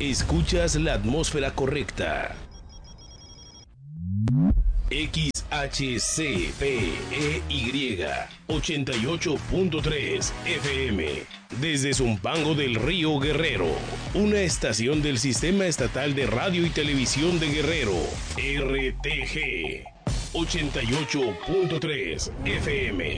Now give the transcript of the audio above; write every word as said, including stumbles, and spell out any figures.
Escuchas la atmósfera correcta. X H C P E Y ochenta y ocho punto tres F M desde Zumpango del Río Guerrero, una estación del Sistema Estatal de Radio y Televisión de Guerrero, R T G ochenta y ocho punto tres F M.